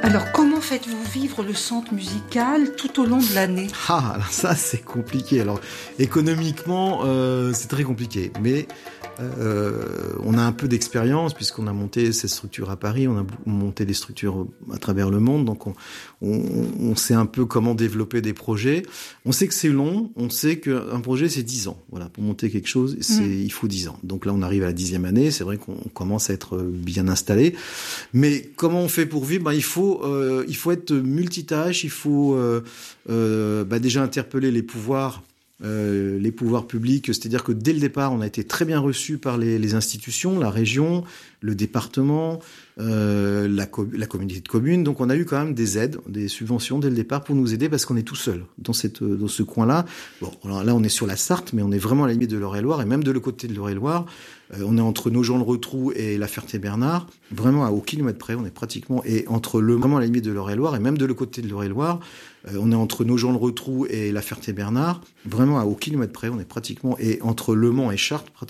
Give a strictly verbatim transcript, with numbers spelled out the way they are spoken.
Alors, comment faites-vous vivre le centre musical tout au long de l'année ? Ah, alors ça, c'est compliqué. Alors, économiquement, euh, c'est très compliqué. Mais euh, on a un peu d'expérience puisqu'on a monté ces structures à Paris, on a monté des structures à travers le monde. Donc, on, on, on sait un peu comment développer des projets. On sait que c'est long. On sait qu'un projet, c'est dix ans. Voilà, pour monter quelque chose, c'est, mmh. il faut dix ans. Donc là, on arrive à la dixième année. C'est vrai qu'on commence à être bien installé. Mais comment on fait pour vivre ? Ben, il faut Euh, il faut être multitâche, il faut euh, euh, bah déjà interpeller les pouvoirs, euh, les pouvoirs publics. C'est-à-dire que dès le départ, on a été très bien reçus par les, les institutions, la région, le département, euh, la, co- la communauté de communes. Donc, on a eu quand même des aides, des subventions dès le départ pour nous aider parce qu'on est tout seul dans cette dans ce coin-là. Bon, alors là, on est sur la Sarthe, mais on est vraiment à la limite de l'Eure-et-Loire et même de l'autre côté de l'Eure-et-Loire. Euh, on est entre Nogent-le-Rotrou et La Ferté-Bernard, vraiment à au kilomètre près. On est pratiquement et entre le vraiment à la limite de l'Eure-et-Loire et même de l'autre côté de l'Eure-et-Loire. Euh, on est entre Nogent-le-Rotrou et La Ferté-Bernard, vraiment à au kilomètre près. On est pratiquement et entre Le Mans et Chartres, pratiquement.